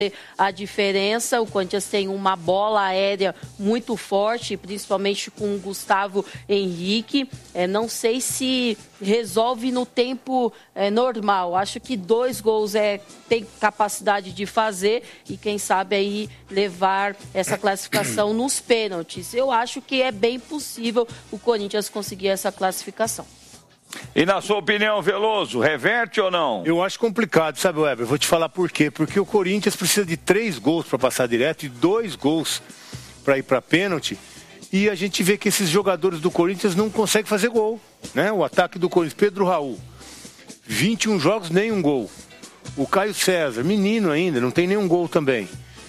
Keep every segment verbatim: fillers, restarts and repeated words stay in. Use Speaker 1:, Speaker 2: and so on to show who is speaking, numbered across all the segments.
Speaker 1: a diferença. O Corinthians tem uma bola aérea muito forte, principalmente com o Gustavo Henrique. É, não sei se resolve no tempo é, normal. Acho que dois gols é, tem capacidade de fazer e quem sabe aí levar essa classificação nos pênaltis. Eu acho que é bem possível o Corinthians conseguir essa classificação.
Speaker 2: E na sua opinião, Veloso, reverte ou não?
Speaker 3: Eu acho complicado, sabe, Weber? Vou te falar por quê. Porque o Corinthians precisa de três gols para passar direto e dois gols para ir para pênalti. E a gente vê que esses jogadores do Corinthians não conseguem fazer gol, né? O ataque do Corinthians, Pedro Raul, vinte e um jogos, nenhum gol. O Caio César, menino ainda, não tem nenhum gol também.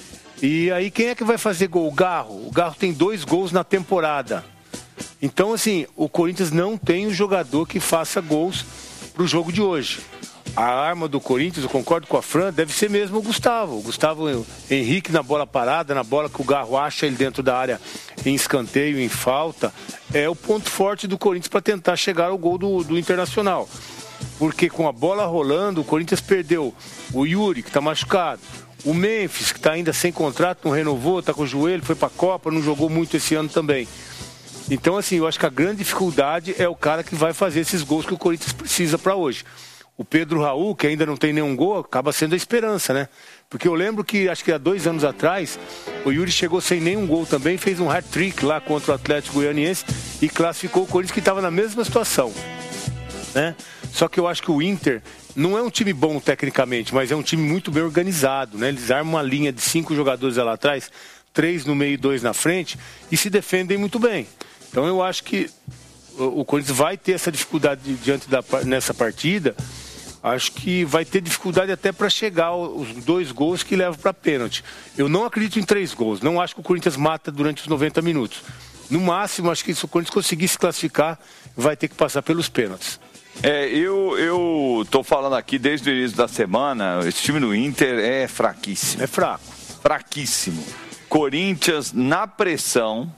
Speaker 3: E aí quem é que vai fazer gol? O Garro. O Garro tem dois gols na temporada. Então, assim, o Corinthians não tem um jogador que faça gols para o jogo de hoje. A arma do Corinthians, eu concordo com a Fran, deve ser mesmo o Gustavo. O Gustavo Henrique na bola parada, na bola que o Garro acha ele dentro da área em escanteio, em falta. É o ponto forte do Corinthians para tentar chegar ao gol do, do Internacional. Porque com a bola rolando, o Corinthians perdeu o Yuri, que está machucado. O Memphis, que está ainda sem contrato, não renovou, está com o joelho, foi para a Copa, não jogou muito esse ano também. Então, assim, eu acho que a grande dificuldade é o cara que vai fazer esses gols que o Corinthians precisa para hoje. O Pedro Raul, que ainda não tem nenhum gol, acaba sendo a esperança, né? Porque eu lembro que, acho que há dois anos atrás, o Yuri chegou sem nenhum gol também, fez um hat-trick lá contra o Atlético Goianiense e classificou o Corinthians, que estava na mesma situação, né? Só que eu acho que o Inter não é um time bom tecnicamente, mas é um time muito bem organizado, né? Eles armam uma linha de cinco jogadores lá atrás, três no meio e dois na frente, e se defendem muito bem. Então eu acho que o Corinthians vai ter essa dificuldade diante da, nessa partida. Acho que vai ter dificuldade até para chegar aos dois gols que levam para pênalti. Eu não acredito em três gols. Não acho que o Corinthians mata durante os noventa minutos. No máximo, acho que se o Corinthians conseguir se classificar, vai ter que passar pelos pênaltis.
Speaker 2: É, eu, eu tô falando aqui desde o início da semana, esse time do Inter é fraquíssimo.
Speaker 3: É fraco.
Speaker 2: Fraquíssimo. Corinthians na pressão...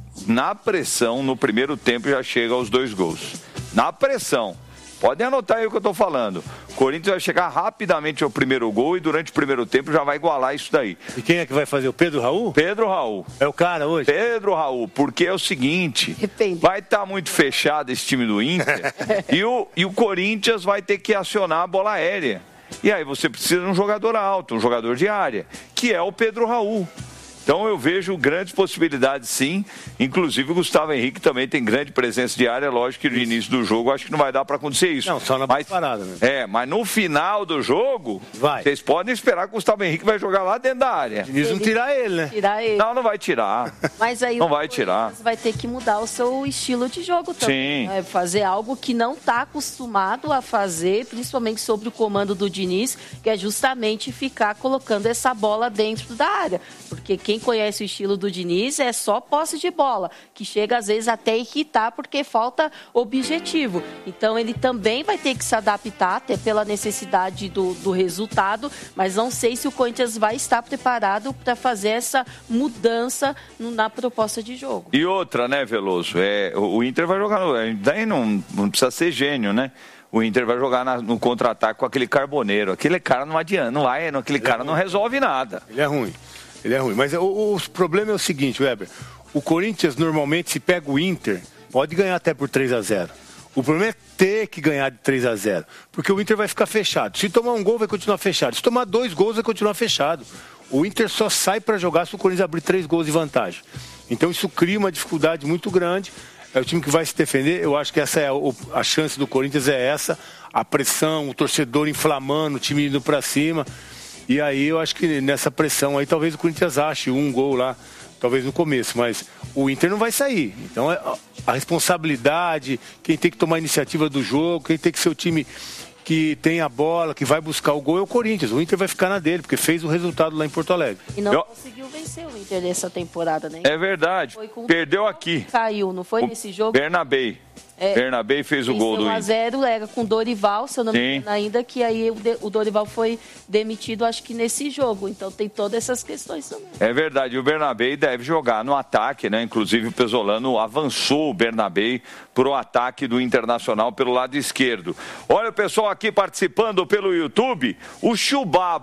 Speaker 2: Na pressão, no primeiro tempo já chega aos dois gols. Na pressão. Podem anotar aí o que eu estou falando. O Corinthians vai chegar rapidamente ao primeiro gol e durante o primeiro tempo já vai igualar isso daí.
Speaker 3: E quem é que vai fazer? O Pedro Raul?
Speaker 2: Pedro Raul.
Speaker 3: É o cara hoje?
Speaker 2: Pedro Raul, porque é o seguinte, Depende. vai estar tá muito fechado esse time do Inter e, o, e o Corinthians vai ter que acionar a bola aérea. E aí você precisa de um jogador alto, um jogador de área, que é o Pedro Raul. Então eu vejo grandes possibilidades sim, inclusive o Gustavo Henrique também tem grande presença de área, lógico que no início do jogo acho que não vai dar para acontecer isso.
Speaker 3: Não, só na
Speaker 2: mas,
Speaker 3: parada, né?
Speaker 2: É, mas no final do jogo, vai. Vocês podem esperar que o Gustavo Henrique vai jogar lá dentro da área.
Speaker 3: Eles vão tirar ele, né?
Speaker 1: Tirar ele.
Speaker 2: Não, não vai tirar.
Speaker 1: Mas aí
Speaker 2: não
Speaker 1: o
Speaker 2: vai tirar.
Speaker 1: vai ter que mudar o seu estilo de jogo também.
Speaker 2: Sim.
Speaker 1: Né? Fazer algo que não está acostumado a fazer, principalmente sobre o comando do Diniz, que é justamente ficar colocando essa bola dentro da área. Porque quem conhece o estilo do Diniz é só posse de bola, que chega às vezes até irritar porque falta objetivo. Então ele também vai ter que se adaptar, até pela necessidade do, do resultado, mas não sei se o Corinthians vai estar preparado para fazer essa mudança na proposta de jogo.
Speaker 2: E outra, né, Veloso? É, o Inter vai jogar, daí não, não precisa ser gênio, né? O Inter vai jogar na, no contra-ataque com aquele Carboneiro. Aquele cara não adianta, não vai, aquele ele cara é não resolve nada.
Speaker 3: Ele é ruim. Ele é ruim, mas o, o problema é o seguinte, Weber, o Corinthians normalmente se pega o Inter, pode ganhar até por três a zero. O problema é ter que ganhar de três a zero, porque o Inter vai ficar fechado. Se tomar um gol vai continuar fechado, se tomar dois gols vai continuar fechado. O Inter só sai para jogar se o Corinthians abrir três gols de vantagem. Então isso cria uma dificuldade muito grande, é o time que vai se defender, eu acho que essa é a, a chance do Corinthians é essa, a pressão, o torcedor inflamando, o time indo para cima. E aí eu acho que nessa pressão aí talvez o Corinthians ache um gol lá, talvez no começo, mas o Inter não vai sair. Então a responsabilidade, quem tem que tomar a iniciativa do jogo, quem tem que ser o time que tem a bola, que vai buscar o gol é o Corinthians. O Inter vai ficar na dele, porque fez o resultado lá em Porto Alegre.
Speaker 1: E não
Speaker 2: eu...
Speaker 1: conseguiu vencer o Inter nessa temporada, né?
Speaker 2: É verdade, perdeu aqui.
Speaker 1: Caiu, não foi
Speaker 2: o
Speaker 1: nesse jogo?
Speaker 2: Bernabé. É, Bernabé fez o gol do Inter.
Speaker 1: um a zero era com Dorival, se eu não me engano ainda, que aí o, de, o Dorival foi demitido, acho que nesse jogo. Então tem todas essas questões também.
Speaker 2: É verdade, o Bernabé deve jogar no ataque, né? Inclusive o Pesolano avançou o Bernabé para o ataque do Internacional pelo lado esquerdo. Olha o pessoal aqui participando pelo YouTube, o Chubaba.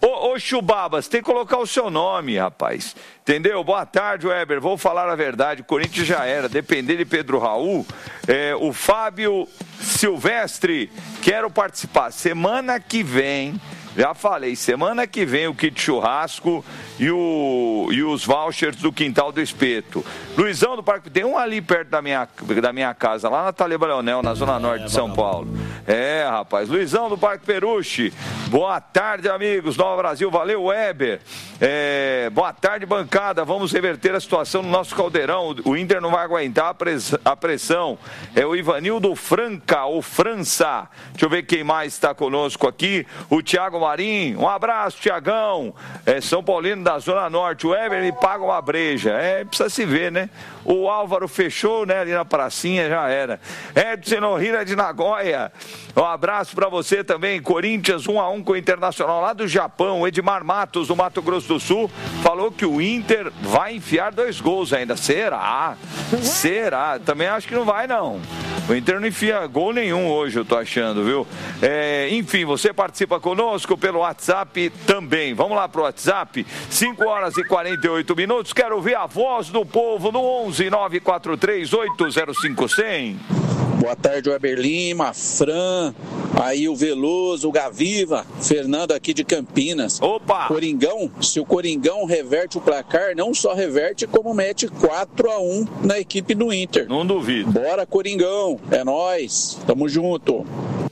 Speaker 2: Ô, ô Chubabas, tem que colocar o seu nome, rapaz. Entendeu? Boa tarde, Weber. Vou falar a verdade. O Corinthians já era. Depender de Pedro Raul. É, o Fábio Silvestre, quero participar. Semana que vem, já falei, semana que vem o kit churrasco e, o, e os vouchers do Quintal do Espeto. Luizão do Parque, tem um ali perto da minha, da minha casa, lá na Taleba Leonel, na Zona Norte de São Paulo. É, rapaz. Luizão do Parque Peruche. Boa tarde, amigos. Nova Brasil, valeu, Weber. É, boa tarde, bancada. Vamos reverter a situação no nosso caldeirão. O Inter não vai aguentar a, press, a pressão. É o Ivanildo Franca, ou França. Deixa eu ver quem mais está conosco aqui. O Thiago Marim. Um abraço, Thiagão. É, São Paulino da Zona Norte. O Weber me paga uma breja. É, precisa se ver, né? O Álvaro fechou, né? Ali na pracinha, já era. Edson Nohira de Nagoya. Um abraço para você também. Corinthians um a um com o Internacional lá do Japão. O Edmar Matos, do Mato Grosso do Sul, falou que o Inter vai enfiar dois gols ainda. Será? Será? Também acho que não vai, não. O Inter não enfia gol nenhum hoje, eu tô achando, viu? É, enfim, você participa conosco pelo WhatsApp também. Vamos lá pro WhatsApp, cinco horas e quarenta e oito minutos. Quero ouvir a voz do povo no onze nove quatro três oito zero cinco zero zero.
Speaker 4: Boa tarde, Weber Lima, Fran, aí o Veloso, o Gaviva, Fernando aqui de Campinas.
Speaker 2: Opa!
Speaker 4: Coringão, se o Coringão reverte o placar, não só reverte, como mete quatro a um na equipe do Inter.
Speaker 2: Não duvido.
Speaker 4: Bora, Coringão, é nóis, tamo junto.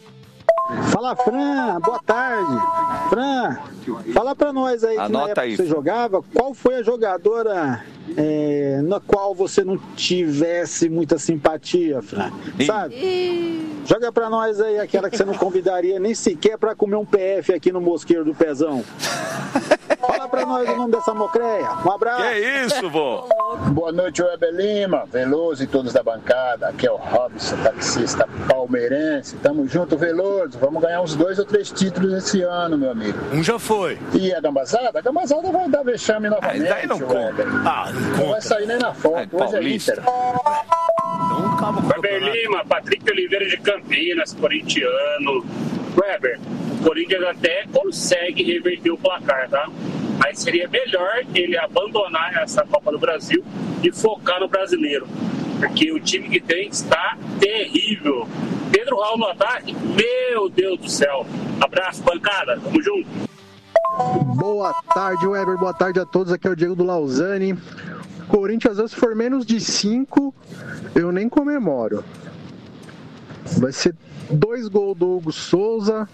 Speaker 5: Fala, Fran, boa tarde. Fran, fala pra nós aí, que na época aí, que você jogava, qual foi a jogadora é, na qual você não tivesse muita simpatia, Fran? Sabe? E... Joga pra nós aí aquela que você não convidaria nem sequer pra comer um P F aqui no Mosqueiro do Pezão. Fala pra nós o nome dessa mocreia. Um abraço.
Speaker 2: Que isso, vô?
Speaker 6: Boa noite, Weber Lima, Veloso e todos da bancada. Aqui é o Robson, taxista palmeirense. Tamo junto, Veloso. Vamos ganhar uns dois ou três títulos esse ano, meu amigo.
Speaker 3: Um já foi.
Speaker 6: E a Gambazada? A Gambazada vai dar vexame novamente.
Speaker 2: Aí não conta.
Speaker 6: Ah, não, não vai sair nem na foto.
Speaker 2: Ai,
Speaker 6: hoje é Inter.
Speaker 2: Então,
Speaker 7: Weber Lima, Patrick Oliveira de Campinas, corintiano. Weber, o Corinthians até consegue reverter o placar, tá? Mas seria melhor ele abandonar essa Copa do Brasil e focar no brasileiro. Porque o time que tem está terrível. Pedro Raul no ataque, meu Deus do céu. Abraço, bancada, tamo junto.
Speaker 5: Boa tarde, Weber, boa tarde a todos. Aqui é o Diego do Lausanne. Corinthians, se for menos de cinco, eu nem comemoro. Vai ser dois gols do Hugo Souza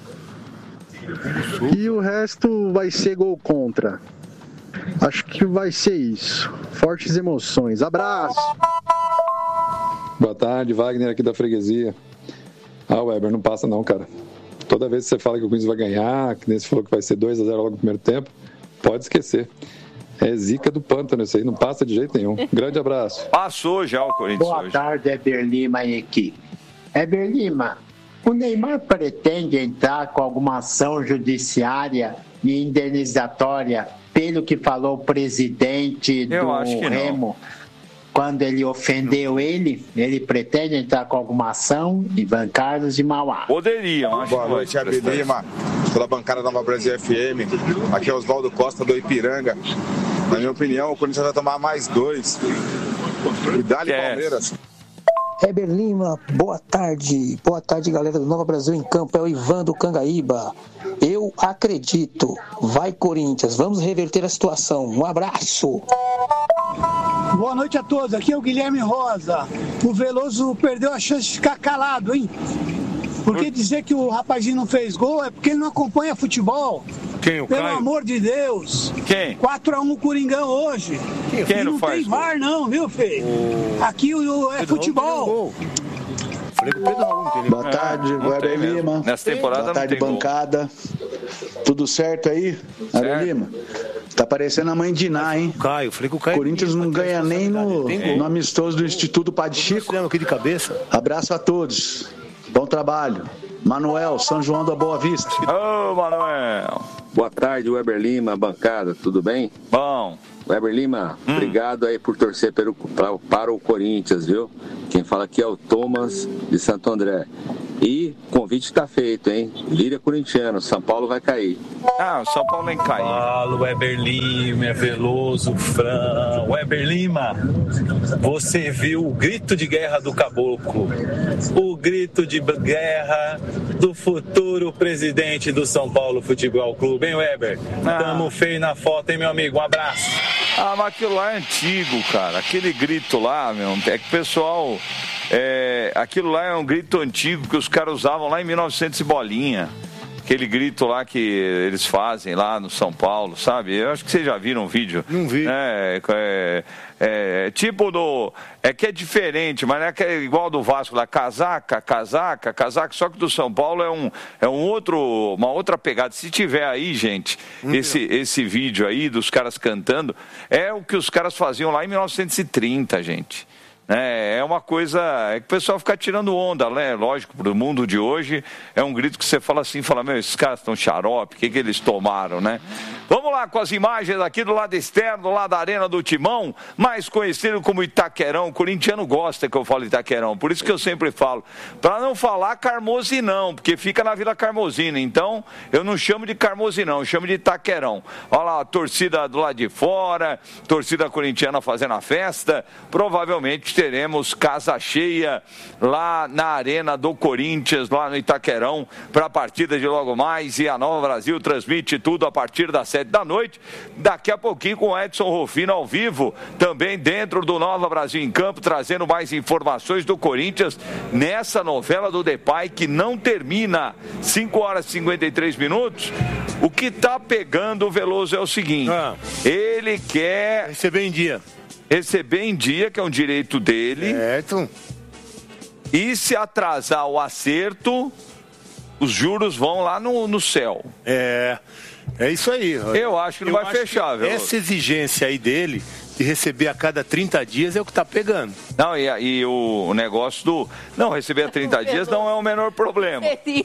Speaker 5: e o resto vai ser gol contra. Acho que vai ser isso. Fortes emoções. Abraço!
Speaker 8: Boa tarde, Wagner aqui da freguesia. Ah, Weber, não passa não, cara. Toda vez que você fala que o Corinthians vai ganhar, que nem você falou que vai ser dois a zero logo no primeiro tempo, pode esquecer. É zica do pântano isso aí, não passa de jeito nenhum. Grande abraço.
Speaker 2: Passou já o Corinthians
Speaker 9: Boa
Speaker 2: hoje.
Speaker 9: tarde, Weber Lima e equipe. Weber Lima, o Neymar pretende entrar com alguma ação judiciária e indenizatória pelo que falou o presidente
Speaker 2: Eu
Speaker 9: do
Speaker 2: acho que
Speaker 9: Remo
Speaker 2: não.
Speaker 9: Quando ele ofendeu ele? Ele pretende entrar com alguma ação? Ivan Carlos de Mauá.
Speaker 2: Poderiam, acho.
Speaker 10: Boa noite, Weber Lima, pela bancada Nova Brasil F M. Aqui é Oswaldo Costa do Ipiranga. Na minha opinião, o Corinthians vai tomar mais dois. E dá-lhe Palmeiras.
Speaker 11: Weber Lima, boa tarde. Boa tarde, galera do Nova Brasil em Campo. É o Ivan do Cangaíba. Eu acredito. Vai, Corinthians. Vamos reverter a situação. Um abraço.
Speaker 12: Boa noite a todos. Aqui é o Guilherme Rosa. O Veloso perdeu a chance de ficar calado, hein? Porque dizer que o rapazinho não fez gol é porque ele não acompanha futebol.
Speaker 3: Quem, o
Speaker 12: Pelo
Speaker 3: Caio?
Speaker 12: amor de Deus.
Speaker 2: Quem?
Speaker 12: quatro a um Coringão hoje.
Speaker 2: Quem, Quem
Speaker 12: não,
Speaker 2: não faz
Speaker 12: tem
Speaker 2: gol?
Speaker 12: V A R não, viu, Fê?
Speaker 3: O...
Speaker 12: Aqui o, o, é
Speaker 3: Pedro
Speaker 12: futebol.
Speaker 3: Falei com o Pedro Raul, entendeu?
Speaker 13: Boa tarde, Weber Lima.
Speaker 2: Nessa temporada
Speaker 13: Boa tarde,
Speaker 2: não tem
Speaker 13: bancada. Gol. Tudo certo aí, Weber Lima? Tá parecendo a mãe de Iná, hein?
Speaker 3: Caio, falei com o Caio.
Speaker 13: Corinthians não ganha nem no, no amistoso do Instituto Padre Chico.
Speaker 3: Aqui de cabeça.
Speaker 13: Abraço a todos. Bom trabalho. Manuel, São João da Boa Vista.
Speaker 2: Ô, Manuel.
Speaker 14: Boa tarde, Weber Lima, bancada, tudo bem?
Speaker 2: Bom.
Speaker 14: Weber Lima,
Speaker 2: hum.
Speaker 14: obrigado aí por torcer pelo, pra, para o Corinthians, viu? Quem fala aqui é o Thomas de Santo André. E o convite está feito, hein? Vira corintiano, São Paulo vai cair.
Speaker 2: Ah, o São Paulo nem cai.
Speaker 15: Fala, Weber Lima, Veloso, Fran. Weber Lima, você viu o grito de guerra do Caboclo. O grito de guerra do futuro presidente do São Paulo Futebol Clube, hein, Weber? Ah. Tamo feio na foto, hein, meu amigo? Um abraço.
Speaker 2: Ah, mas aquilo lá é antigo, cara. Aquele grito lá, meu, é que o pessoal... É, aquilo lá é um grito antigo que os caras usavam lá em mil e novecentos e bolinha. Aquele grito lá que eles fazem lá no São Paulo, sabe? Eu acho que vocês já viram o vídeo.
Speaker 3: Não vi.
Speaker 2: É, é, é tipo do... É que é diferente, mas não é que é igual do Vasco lá. Casaca, casaca, casaca. Só que do São Paulo é, um, é um outro, uma outra pegada. Se tiver aí, gente, hum, esse, esse vídeo aí dos caras cantando, é o que os caras faziam lá em mil novecentos e trinta, gente. É, é uma coisa, é que o pessoal fica tirando onda, né? Lógico, pro mundo de hoje, é um grito que você fala assim, fala, meu, esses caras estão xarope, o que que eles tomaram, né? Vamos lá com as imagens aqui do lado externo, do lado da Arena do Timão, mais conhecido como Itaquerão. O corintiano gosta que eu falo Itaquerão, por isso que eu sempre falo, para não falar Carmozinão, porque fica na Vila Carmozina, então eu não chamo de Carmozinão, eu chamo de Itaquerão. Olha lá, a torcida do lado de fora, torcida corintiana fazendo a festa, provavelmente teremos casa cheia lá na Arena do Corinthians, lá no Itaquerão, para a partida de logo mais, e a Nova Brasil transmite tudo a partir das sete da noite, daqui a pouquinho com o Edson Rufino ao vivo, também dentro do Nova Brasil em Campo, trazendo mais informações do Corinthians nessa novela do Depay, que não termina, cinco horas e cinquenta e três minutos. O que está pegando o Veloso é o seguinte, ah, ele quer...
Speaker 3: receber em dia.
Speaker 2: Receber em dia, que é um direito dele.
Speaker 3: Certo.
Speaker 2: E se atrasar o acerto, os juros vão lá no, no céu.
Speaker 3: É, é isso aí.
Speaker 2: Eu acho que não vai fechar, velho.
Speaker 3: Essa exigência aí dele, de receber a cada trinta dias, é o que tá pegando.
Speaker 2: Não, e, e o, o negócio do... Não, receber a trinta dias não é o menor problema.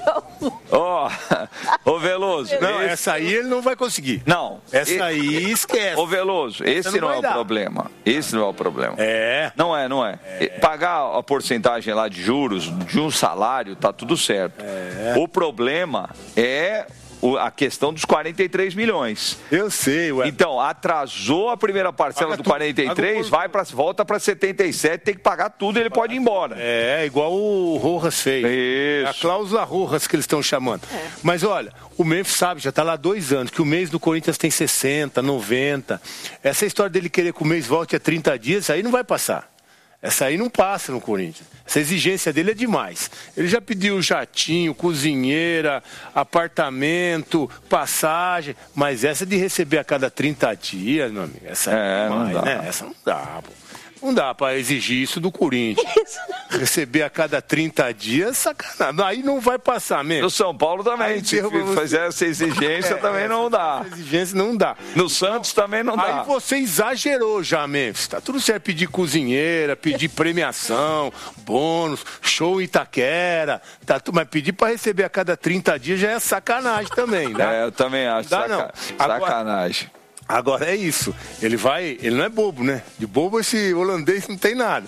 Speaker 2: Ó, oh, ô Veloso...
Speaker 3: Não,
Speaker 2: esse...
Speaker 3: essa aí ele não vai conseguir.
Speaker 2: Não.
Speaker 3: Essa
Speaker 2: e...
Speaker 3: aí esquece.
Speaker 2: Ô Veloso, esse não, não é o dar. problema. Esse não é o problema.
Speaker 3: É.
Speaker 2: Não é, não é. é. Pagar a porcentagem lá de juros de um salário, tá tudo certo.
Speaker 3: É.
Speaker 2: O problema é... a questão dos quarenta e três milhões.
Speaker 3: Eu sei, ué.
Speaker 2: Então, atrasou a primeira parcela paga do quarenta e três, vai pra, volta para setenta e sete, tem que pagar tudo e ele pode ir embora.
Speaker 3: É, igual o Rojas fez.
Speaker 2: Isso.
Speaker 3: A cláusula Rojas que eles estão chamando. É. Mas olha, o Memphis sabe, já está lá há dois anos, que o mês do Corinthians tem sessenta, noventa. Essa história dele querer que o mês volte a trinta dias, aí não vai passar. Essa aí não passa no Corinthians. Essa exigência dele é demais. Ele já pediu jatinho, cozinheira, apartamento, passagem. Mas essa de receber a cada trinta dias, meu amigo, essa é, é demais, não dá. Né? Essa não dá, pô. Não dá para exigir isso do Corinthians. Receber a cada trinta dias, sacanagem. Aí não vai passar mesmo.
Speaker 2: No São Paulo também. Se fazer essa exigência, é, também não dá.
Speaker 3: Essa exigência não dá.
Speaker 2: No Santos também não dá.
Speaker 3: Aí você exagerou já, Memphis. Tá tudo certo pedir cozinheira, pedir premiação, bônus, show Itaquera. Tá tudo, mas pedir para receber a cada trinta dias já é sacanagem também, né?
Speaker 2: É, eu também acho. Dá, saca... não. Sacanagem.
Speaker 3: Agora... Agora é isso, ele vai, ele não é bobo, né? De bobo esse holandês não tem nada.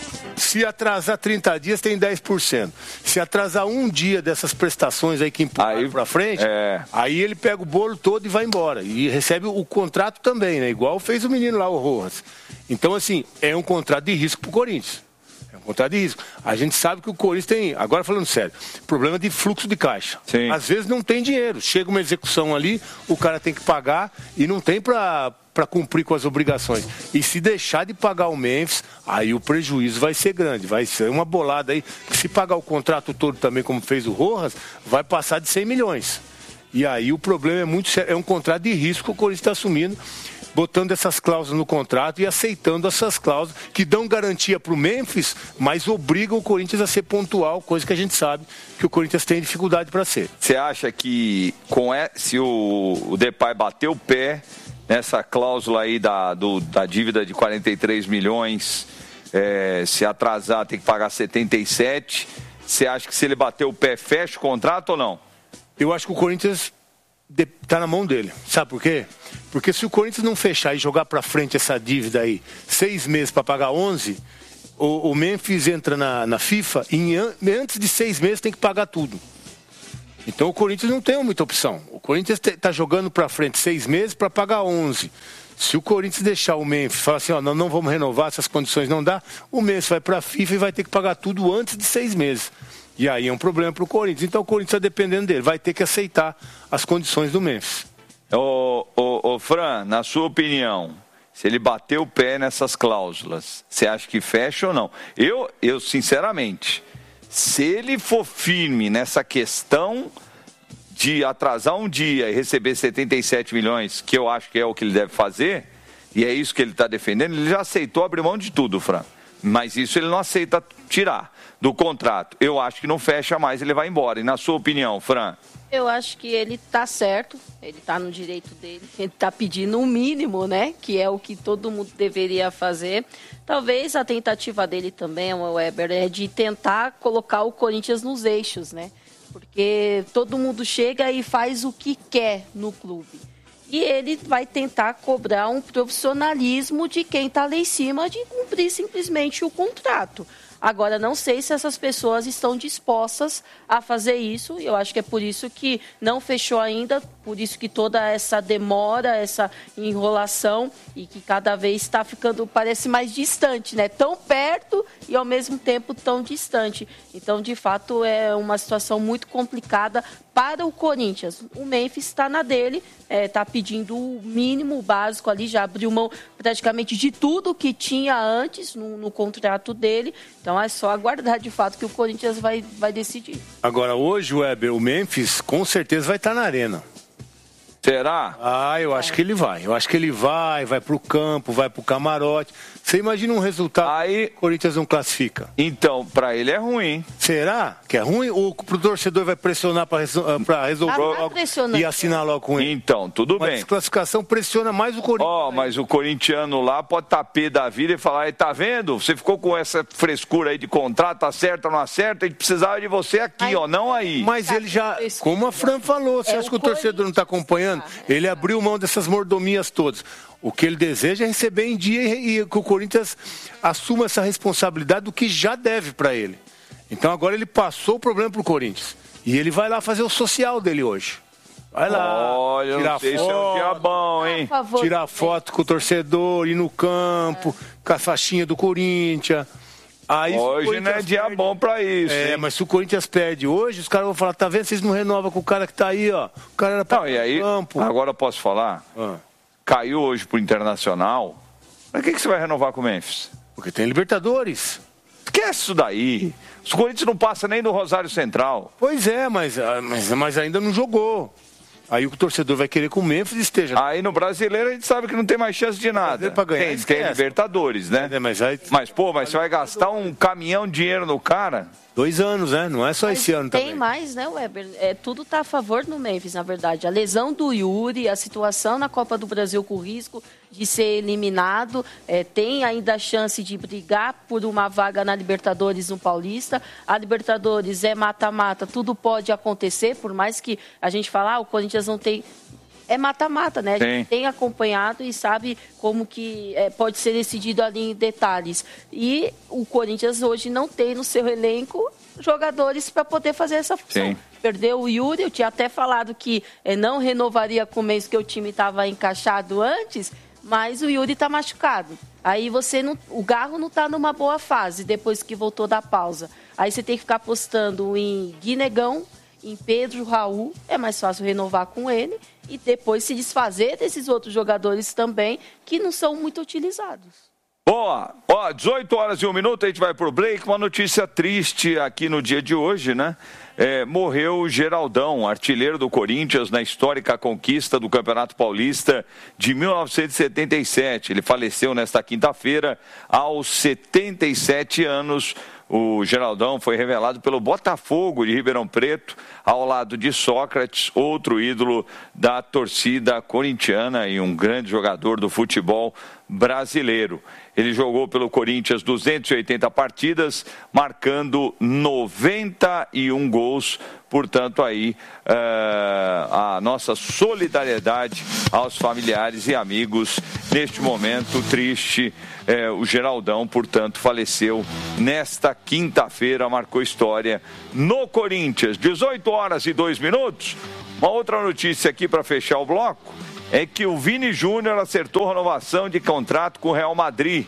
Speaker 3: Se atrasar trinta dias tem dez por cento. Se atrasar um dia dessas prestações aí que empurram para frente, é... aí ele pega o bolo todo e vai embora. E recebe o contrato também, né? Igual fez o menino lá, o Rojas. Então, assim, é um contrato de risco pro Corinthians. Contrato de risco. A gente sabe que o Corinthians tem, agora falando sério, problema de fluxo de caixa.
Speaker 2: Sim.
Speaker 3: Às vezes não tem dinheiro. Chega uma execução ali, o cara tem que pagar e não tem para para cumprir com as obrigações. E se deixar de pagar o Memphis, aí o prejuízo vai ser grande. Vai ser uma bolada aí. Se pagar o contrato todo também, como fez o Rojas, vai passar de cem milhões. E aí o problema é muito sério. É um contrato de risco que o Corinthians está assumindo, botando essas cláusulas no contrato e aceitando essas cláusulas que dão garantia para o Memphis, mas obrigam o Corinthians a ser pontual, coisa que a gente sabe que o Corinthians tem dificuldade para ser.
Speaker 2: Você acha que com é, se o, o Depay bater o pé nessa cláusula aí da, do, da dívida de quarenta e três milhões, é, se atrasar tem que pagar setenta e sete, você acha que se ele bater o pé fecha o contrato ou não?
Speaker 3: Eu acho que o Corinthians está na mão dele. Sabe por quê? Porque se o Corinthians não fechar e jogar para frente essa dívida aí, seis meses para pagar onze, o, o Memphis entra na, na FIFA e em, antes de seis meses tem que pagar tudo. Então o Corinthians não tem muita opção. O Corinthians está jogando para frente seis meses para pagar onze. Se o Corinthians deixar o Memphis falar assim, ó, não, não vamos renovar, essas condições não dá, o Memphis vai para a FIFA e vai ter que pagar tudo antes de seis meses. E aí é um problema para o Corinthians. Então o Corinthians está dependendo dele, vai ter que aceitar as condições do Memphis.
Speaker 2: Ô, ô, ô Fran, na sua opinião, se ele bater o pé nessas cláusulas, você acha que fecha ou não? Eu, eu sinceramente, se ele for firme nessa questão de atrasar um dia e receber setenta e sete milhões, que eu acho que é o que ele deve fazer, e é isso que ele está defendendo, ele já aceitou abrir mão de tudo, Fran. Mas isso ele não aceita tirar do contrato. Eu acho que não fecha mais, ele vai embora. E na sua opinião, Fran?
Speaker 1: Eu acho que ele está certo, ele está no direito dele, ele está pedindo o mínimo, né? Que é o que todo mundo deveria fazer. Talvez a tentativa dele também, o Weber, é de tentar colocar o Corinthians nos eixos, né? Porque todo mundo chega e faz o que quer no clube. E ele vai tentar cobrar um profissionalismo de quem está lá em cima de cumprir simplesmente o contrato. Agora, não sei se essas pessoas estão dispostas a fazer isso. Eu acho que é por isso que não fechou ainda, por isso que toda essa demora, essa enrolação e que cada vez está ficando, parece mais distante, né? Tão perto e ao mesmo tempo tão distante. Então, de fato, é uma situação muito complicada para o Corinthians. O Memphis está na dele, está é, pedindo o mínimo, o básico ali, já abriu mão praticamente de tudo que tinha antes no, no contrato dele. Então é só aguardar de fato que o Corinthians vai, vai decidir.
Speaker 3: Agora hoje, Weber, o Memphis com certeza vai estar na arena.
Speaker 2: Será?
Speaker 3: Ah, eu acho que ele vai. Eu acho que ele vai, vai pro campo, vai pro camarote. Você imagina um resultado aí o Corinthians não classifica?
Speaker 2: Então, pra ele é ruim.
Speaker 3: Será que é ruim? Ou pro torcedor vai pressionar pra, pra resolver
Speaker 1: tá, tá
Speaker 3: e assinar logo com ele?
Speaker 2: Então, tudo
Speaker 3: Mas
Speaker 2: bem.
Speaker 3: A desclassificação pressiona mais o Corinthians.
Speaker 2: Ó, oh, mas o corintiano lá pode estar pé da vida e falar, aí, tá vendo? Você ficou com essa frescura aí de contrato, acerta ou não acerta, a gente precisava de você aqui, aí, ó, não aí.
Speaker 3: Mas ele já, como a Fran falou, você é acha que o torcedor não tá acompanhando? Ele abriu mão dessas mordomias todas. O que ele deseja é receber em dia e, e que o Corinthians assuma essa responsabilidade do que já deve para ele. Então agora ele passou o problema pro Corinthians. E ele vai lá fazer o social dele hoje. Vai lá,
Speaker 2: olha,
Speaker 3: tirar
Speaker 2: não sei
Speaker 3: foto,
Speaker 2: se é um dia bom, hein?
Speaker 3: Tirar foto com o torcedor, ir no campo, é. com a faixinha do Corinthians. Aí,
Speaker 2: hoje não é dia perde... bom pra isso.
Speaker 3: É,
Speaker 2: hein?
Speaker 3: mas se o Corinthians perde hoje, os caras vão falar, tá vendo? Vocês não renovam com o cara que tá aí, ó. O cara era pra
Speaker 2: não, e aí,
Speaker 3: campo.
Speaker 2: Agora eu posso falar? Ah. Caiu hoje pro Internacional. Pra que, que você vai renovar com o Memphis?
Speaker 3: Porque tem Libertadores.
Speaker 2: Esquece isso daí. Os Corinthians não passam nem do Rosário Central.
Speaker 3: Pois é, mas, mas, mas ainda não jogou. Aí o torcedor vai querer que o Memphis esteja.
Speaker 2: Aí no Brasileiro a gente sabe que não tem mais chance de nada.
Speaker 3: Pra ganhar,
Speaker 2: tem, tem Libertadores, né?
Speaker 3: É, mas, aí...
Speaker 2: mas, pô, mas você vai gastar um caminhão de dinheiro no cara?
Speaker 3: Dois anos, né? Não é só
Speaker 1: mas
Speaker 3: esse ano
Speaker 1: tem
Speaker 3: também.
Speaker 1: Tem mais, né, Weber? É, tudo está a favor do Memphis, na verdade. A lesão do Yuri, a situação na Copa do Brasil com o risco de ser eliminado, é, tem ainda a chance de brigar por uma vaga na Libertadores no Paulista. A Libertadores é mata-mata, tudo pode acontecer, por mais que a gente fale, ah, o Corinthians não tem... É mata-mata, né? A gente tem acompanhado e sabe como que é, pode ser decidido ali em detalhes. E o Corinthians hoje não tem no seu elenco jogadores para poder fazer essa função. Sim. Perdeu o Yuri, eu tinha até falado que é, não renovaria com o mês que o time estava encaixado antes, mas o Yuri está machucado. Aí você não, o Garro não está numa boa fase depois que voltou da pausa. Aí você tem que ficar apostando em Guinegão, em Pedro Raul, é mais fácil renovar com ele e depois se desfazer desses outros jogadores também que não são muito utilizados.
Speaker 2: Boa, ó, dezoito horas e um minuto, a gente vai pro break, uma notícia triste aqui no dia de hoje, né? É, morreu o Geraldão, artilheiro do Corinthians na histórica conquista do Campeonato Paulista de mil novecentos e setenta e sete. Ele faleceu nesta quinta-feira aos setenta e sete anos. O Geraldão foi revelado pelo Botafogo de Ribeirão Preto, ao lado de Sócrates, outro ídolo da torcida corintiana e um grande jogador do futebol brasileiro. Ele jogou pelo Corinthians duzentas e oitenta partidas, marcando noventa e um gols. Portanto, aí uh, a nossa solidariedade aos familiares e amigos neste momento triste. Uh, o Geraldão, portanto, faleceu nesta quinta-feira, marcou história no Corinthians. dezoito horas e dois minutos. Uma outra notícia aqui para fechar o bloco é que o Vini Júnior acertou renovação de contrato com o Real Madrid.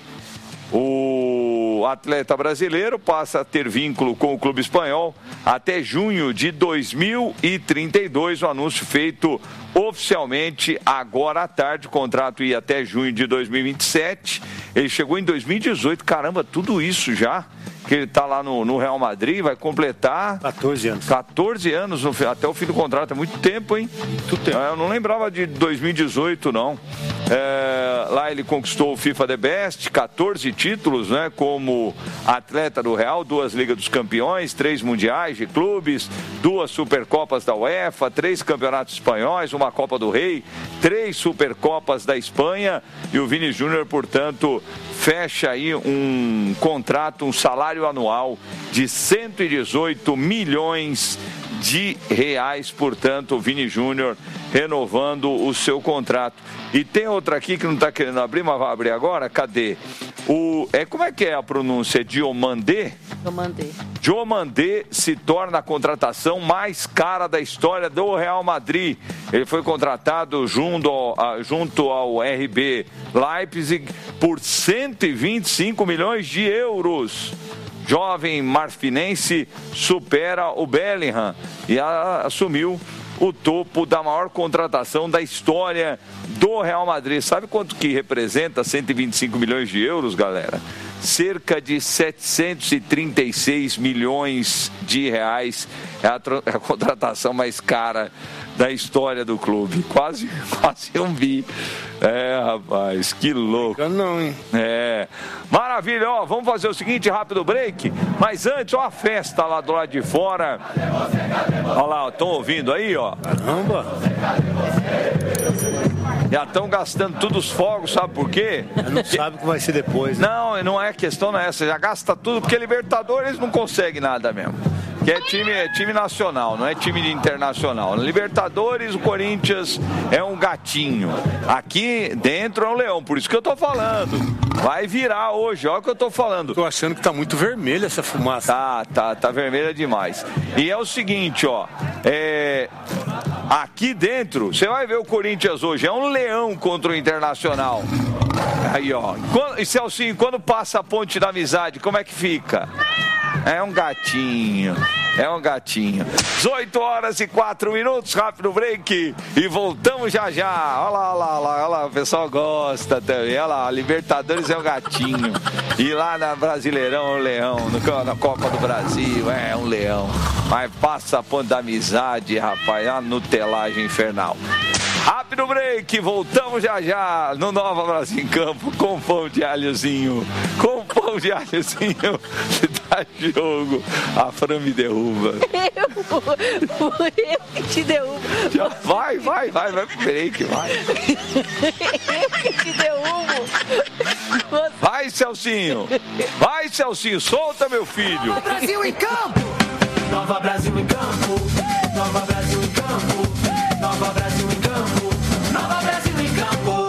Speaker 2: O atleta brasileiro passa a ter vínculo com o clube espanhol até junho de dois mil e trinta e dois, o anúncio feito oficialmente agora à tarde. O contrato ia até junho de dois mil e vinte e sete, ele chegou em dois mil e dezoito, caramba, tudo isso já, que ele está lá no, no Real Madrid, vai completar...
Speaker 3: quatorze anos.
Speaker 2: quatorze anos, no, até o fim do contrato, é muito tempo, hein?
Speaker 3: Muito tempo.
Speaker 2: Eu não lembrava de dois mil e dezoito, não. É, lá ele conquistou o FIFA The Best, quatorze títulos, né? Como atleta do Real, duas Ligas dos Campeões, três Mundiais de Clubes, duas Supercopas da UEFA, três Campeonatos Espanhóis, uma Copa do Rei, três Supercopas da Espanha, e o Vini Júnior, portanto, fecha aí um contrato, um salário anual de cento e dezoito milhões de reais, portanto, o Vini Júnior renovando o seu contrato. E tem outra aqui que não está querendo abrir, mas vai abrir agora, cadê? O, é, como é que é a pronúncia? Diomandé?
Speaker 1: Diomandé.
Speaker 2: Diomandé se torna a contratação mais cara da história do Real Madrid. Ele foi contratado junto ao, a, junto ao R B Leipzig por cento e vinte e cinco milhões de euros. Jovem marfinense supera o Bellingham e a, assumiu o topo da maior contratação da história do Real Madrid. Sabe quanto que representa cento e vinte e cinco milhões de euros, galera? Cerca de setecentos e trinta e seis milhões de reais. É a, é a contratação mais cara da história do clube. Quase, quase um bi. É, rapaz, que louco.
Speaker 3: Não, hein?
Speaker 2: É. Maravilha, ó, vamos fazer o seguinte, rápido break. Mas antes, ó, a festa lá do lado de fora. Olha lá, estão ouvindo aí, ó.
Speaker 3: Caramba.
Speaker 2: Já estão gastando todos os fogos, sabe por quê?
Speaker 3: Não sabe o que vai ser depois, né?
Speaker 2: Não, não é questão, não é essa. Já gasta tudo, porque Libertadores não consegue nada mesmo. Que é time, é time nacional, não é time internacional. Na Libertadores, o Corinthians é um gatinho. Aqui dentro é um leão, por isso que eu tô falando. Vai virar hoje, olha o que eu tô falando.
Speaker 3: Tô achando que tá muito vermelha essa fumaça.
Speaker 2: Tá, tá, tá vermelha demais. E é o seguinte, ó. É... Aqui dentro, você vai ver o Corinthians hoje, é um leão contra o Internacional. Aí, ó. Quando, e Celcinho, quando passa a ponte da amizade, como é que fica? É um gatinho, é um gatinho. dezoito horas e quatro minutos, rápido break. E voltamos já já. Olha lá, olha lá, olha lá, olha lá, o pessoal gosta também. Olha lá, Libertadores é um gatinho. E lá na Brasileirão é um leão. No, na Copa do Brasil é um leão. Mas passa a ponte da amizade, rapaz, é uma nutelagem infernal. Rápido break, voltamos já já no Nova Brasil em Campo com pão de alhozinho. Com pão de alhozinho. Tá jogo. A Fran me derruba.
Speaker 1: Eu, eu que te derrubo.
Speaker 2: Já vai, vai, vai, vai pro break, vai.
Speaker 1: Eu que te derrubo.
Speaker 2: Vai, Celcinho. Vai, Celcinho, solta, meu filho.
Speaker 16: Nova Brasil em Campo. Nova Brasil em Campo. Nova Brasil em Campo. Nova Brasil em Campo. Nova Brasil em Campo.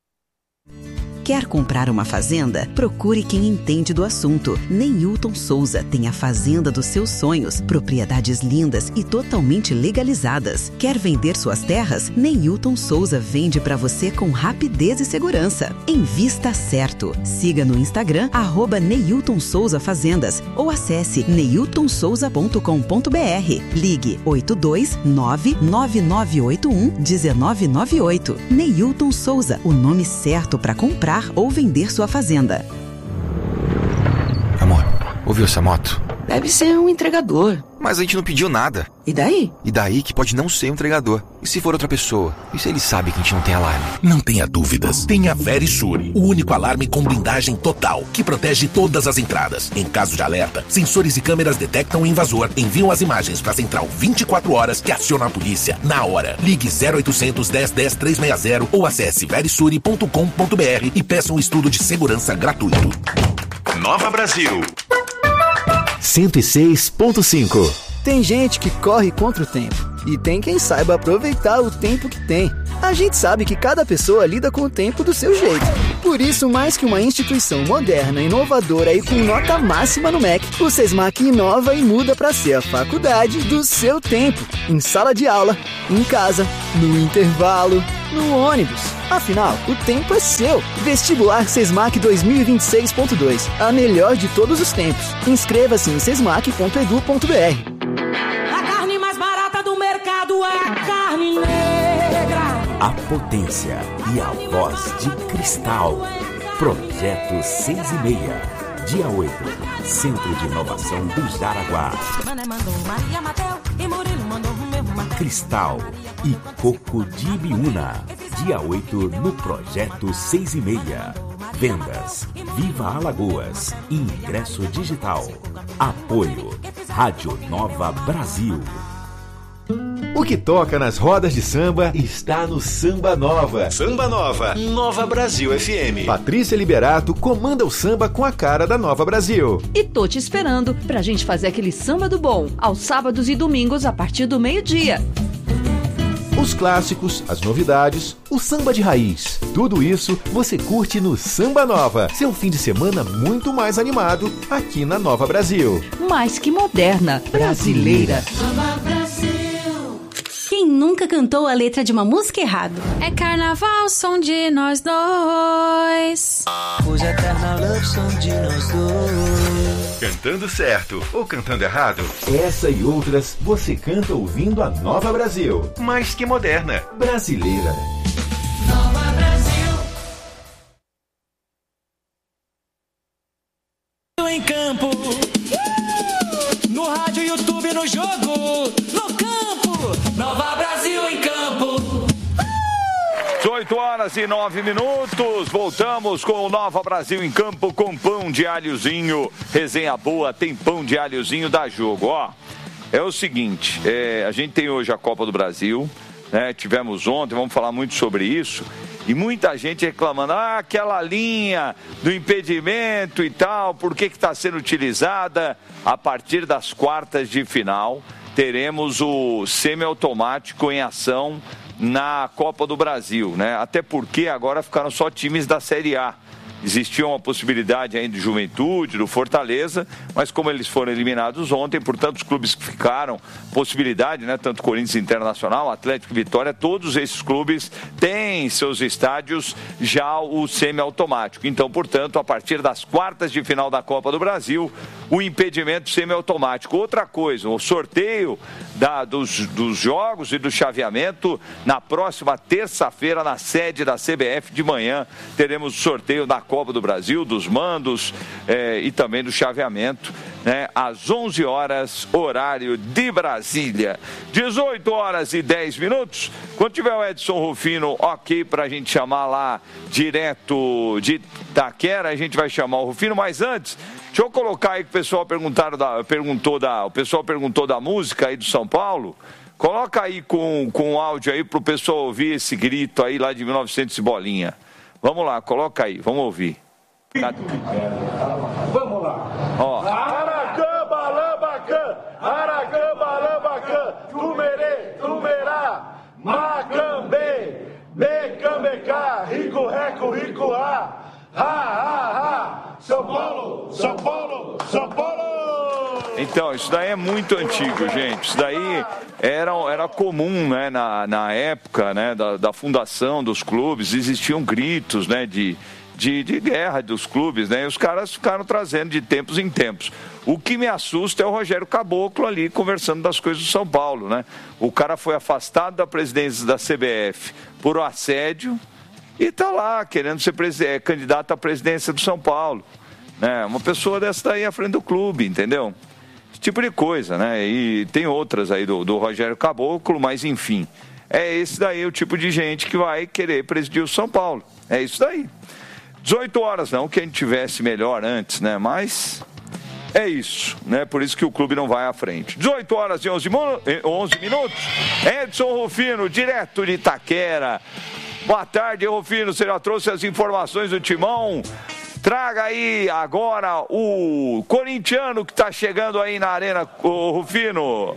Speaker 17: Quer comprar uma fazenda? Procure quem entende do assunto. Neilton Souza tem a fazenda dos seus sonhos, propriedades lindas e totalmente legalizadas. Quer vender suas terras? Neilton Souza vende para você com rapidez e segurança. Invista certo. Siga no Instagram arroba Neilton Souza Fazendas ou acesse neilton souza ponto com ponto br. Ligue oito dois nove nove nove oito um um nove nove oito. Neilton Souza, o nome certo para comprar ou vender sua fazenda.
Speaker 18: Amor, ouviu essa moto?
Speaker 19: Deve ser um entregador.
Speaker 18: Mas a gente não pediu nada.
Speaker 19: E daí?
Speaker 18: E daí que pode não ser um entregador. E se for outra pessoa? E se ele sabe que a gente não tem alarme?
Speaker 20: Não tenha dúvidas. Tenha Verisure, o único alarme com blindagem total, que protege todas as entradas. Em caso de alerta, sensores e câmeras detectam o invasor, enviam as imagens para a central vinte e quatro horas, que aciona a polícia na hora. Ligue zero oitocentos, dez, dez, trezentos e sessenta ou acesse verisure ponto com ponto b r e peça um estudo de segurança gratuito.
Speaker 21: Nova Brasil.
Speaker 22: cento e seis ponto cinco. Tem gente que corre contra o tempo e tem quem saiba aproveitar o tempo que tem. A gente sabe que cada pessoa lida com o tempo do seu jeito. Por isso, mais que uma instituição moderna, inovadora e com nota máxima no M E C, o SESMAC inova e muda para ser a faculdade do seu tempo. Em sala de aula, em casa, no intervalo, no ônibus. Afinal, o tempo é seu. Vestibular SESMAC dois mil e vinte e seis ponto dois. A melhor de todos os tempos. Inscreva-se em sesmac ponto edu ponto b r.
Speaker 16: A carne mais barata do mercado é a carne negra.
Speaker 23: A potência e a voz de Cristal. Projeto seis e meia. Dia oito. Centro de Inovação do Jaraguá. Cristal e Coco de Ibiúna. Dia oito no Projeto seis e meia. Vendas Viva Alagoas e ingresso digital. Apoio Rádio Nova Brasil.
Speaker 21: O que toca nas rodas de samba está no Samba Nova. Samba Nova, Nova Brasil F M. Patrícia Liberato comanda o samba com a cara da Nova Brasil.
Speaker 24: E tô te esperando pra gente fazer aquele samba do bom, aos sábados e domingos a partir do meio-dia.
Speaker 21: Os clássicos, as novidades, o samba de raiz. Tudo isso você curte no Samba Nova. Seu fim de semana muito mais animado aqui na Nova Brasil.
Speaker 24: Mais que moderna, brasileira.
Speaker 16: Nova Brasil.
Speaker 25: Quem nunca cantou a letra de uma música errado?
Speaker 26: É carnaval, som de nós dois.
Speaker 27: Hoje é carnaval, som de nós dois.
Speaker 21: Cantando certo ou cantando errado? Essa e outras você canta ouvindo a Nova Brasil. Mais que moderna, brasileira.
Speaker 16: Nova Brasil. Em campo, no rádio, YouTube, no jogo, no campo, Nova Brasil em campo.
Speaker 2: dezoito horas e nove minutos, voltamos com o Nova Brasil em campo com pão de alhozinho. Resenha boa, tem pão de alhozinho da jogo. Ó, é o seguinte, é, a gente tem hoje a Copa do Brasil, né? Tivemos ontem, vamos falar muito sobre isso. E muita gente reclamando, ah, aquela linha do impedimento e tal, por que que está sendo utilizada? A partir das quartas de final, teremos o semiautomático em ação na Copa do Brasil, né? Até porque agora ficaram só times da Série A. Existia uma possibilidade ainda de Juventude, do Fortaleza, mas como eles foram eliminados ontem, portanto os clubes que ficaram, possibilidade, né? Tanto Corinthians Internacional, Atlético e Vitória, todos esses clubes têm em seus estádios já o semiautomático. Então, portanto, a partir das quartas de final da Copa do Brasil, o impedimento semiautomático. Outra coisa, o sorteio da, dos, dos jogos e do chaveamento, na próxima terça-feira, na sede da C B F de manhã, teremos o sorteio da Copa do Brasil, dos mandos eh, e também do chaveamento, né, às onze horas, horário de Brasília. dezoito horas e dez minutos. Quando tiver o Edson Rufino ok para a gente chamar lá direto de Itaquera, a gente vai chamar o Rufino, mas antes, deixa eu colocar aí que o pessoal perguntaram da, perguntou da, o pessoal perguntou da música aí do São Paulo. Coloca aí com, com o áudio aí pro pessoal ouvir esse grito aí lá de mil e novecentos e bolinha. Vamos lá, coloca aí, vamos ouvir. Cadê?
Speaker 28: Vamos lá.
Speaker 2: Ó.
Speaker 28: Aracamba, lambacã, aracamba, lambacã, tumerê, tumerá, macambê, becambecá, rico, reco, rico, ha, ha, ha, ha, São Paulo, São Paulo, São Paulo.
Speaker 2: Então, isso daí é muito antigo, gente. Isso daí era, era comum, né, na, na época, né, da, da fundação dos clubes, existiam gritos, né, de, de, de guerra dos clubes, né, e os caras ficaram trazendo de tempos em tempos. O que me assusta é o Rogério Caboclo ali conversando das coisas do São Paulo, né? O cara foi afastado da presidência da C B F por assédio e está lá querendo ser é, candidato à presidência do São Paulo, né? Uma pessoa dessa daí à frente do clube, entendeu? esse tipo de coisa, né? E tem outras aí do, do Rogério Caboclo, mas enfim, é esse daí o tipo de gente que vai querer presidir o São Paulo. É isso daí. dezoito horas, não que a gente tivesse melhor antes, né? Mas é isso, né? Por isso que o clube não vai à frente. dezoito horas e onze minutos. Edson Rufino, direto de Itaquera. Boa tarde, Rufino. Você já trouxe as informações do Timão? Traga aí agora o corintiano que está chegando aí na arena, o Rufino.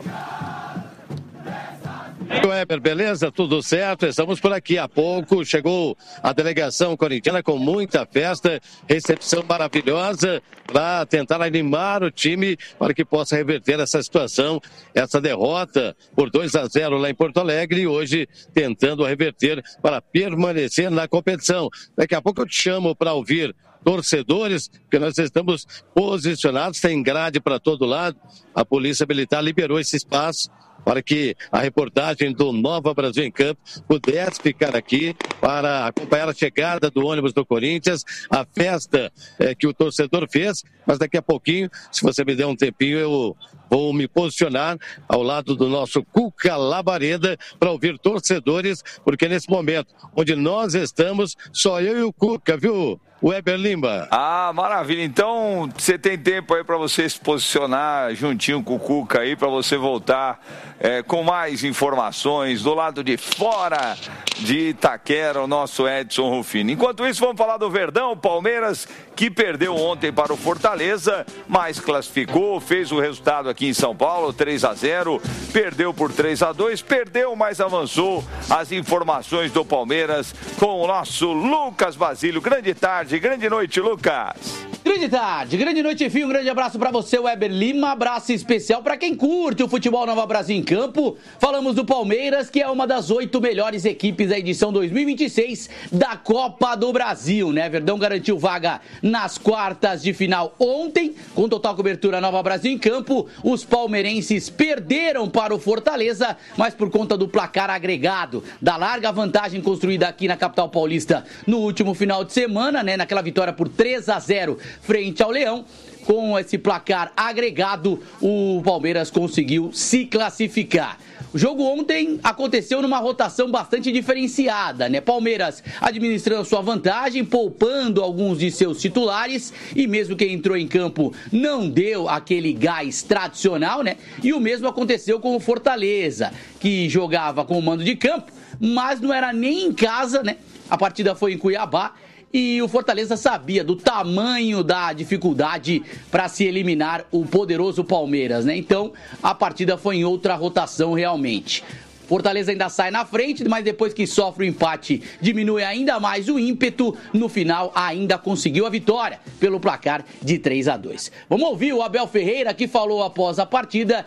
Speaker 4: Weber, beleza? Tudo certo? Estamos por aqui há pouco. Chegou a delegação corintiana com muita festa, recepção maravilhosa para tentar animar o time para que possa reverter essa situação, essa derrota por dois a zero lá em Porto Alegre e hoje tentando reverter para permanecer na competição. Daqui a pouco eu te chamo para ouvir torcedores, porque nós estamos posicionados, tem grade para todo lado. A Polícia Militar liberou esse espaço para que a reportagem do Nova Brasil em Campo pudesse ficar aqui para acompanhar a chegada do ônibus do Corinthians, a festa é, que o torcedor fez, mas daqui a pouquinho, se você me der um tempinho, eu vou me posicionar ao lado do nosso Cuca Labareda para ouvir torcedores, porque nesse momento onde nós estamos, só eu e o Cuca, viu? Weber Lima.
Speaker 2: Ah, maravilha. Então, você tem tempo aí para você se posicionar juntinho com o Cuca aí, para você voltar é, com mais informações do lado de fora de Itaquera, o nosso Edson Rufino. Enquanto isso, vamos falar do Verdão, Palmeiras, que perdeu ontem para o Fortaleza, mas classificou, fez o resultado aqui em São Paulo, três a zero, perdeu por três a dois, perdeu, mas avançou. As informações do Palmeiras com o nosso Lucas Basílio. Grande tarde. Grande noite, Lucas.
Speaker 5: Grande tarde, grande noite, enfim, um grande abraço pra você, Weber Lima, abraço especial pra quem curte o futebol Nova Brasil em Campo. Falamos do Palmeiras, que é uma das oito melhores equipes da edição dois mil e vinte e seis da Copa do Brasil, né? Verdão garantiu vaga nas quartas de final ontem, com total cobertura Nova Brasil em Campo. Os palmeirenses perderam para o Fortaleza, mas por conta do placar agregado, da larga vantagem construída aqui na capital paulista no último final de semana, né? Naquela vitória por três a zero frente ao Leão. Com esse placar agregado, o Palmeiras conseguiu se classificar. O jogo ontem aconteceu numa rotação bastante diferenciada, né? Palmeiras administrando sua vantagem, poupando alguns de seus titulares, e mesmo quem entrou em campo não deu aquele gás tradicional, né? E o mesmo aconteceu com o Fortaleza, que jogava com o mando de campo, mas não era nem em casa, né? A partida foi em Cuiabá. E o Fortaleza sabia do tamanho da dificuldade para se eliminar o poderoso Palmeiras, né? Então, a partida foi em outra rotação realmente. Fortaleza ainda sai na frente, mas depois que sofre o empate, diminui ainda mais o ímpeto. No final, ainda conseguiu a vitória pelo placar de três a dois. Vamos ouvir o Abel Ferreira, que falou após a partida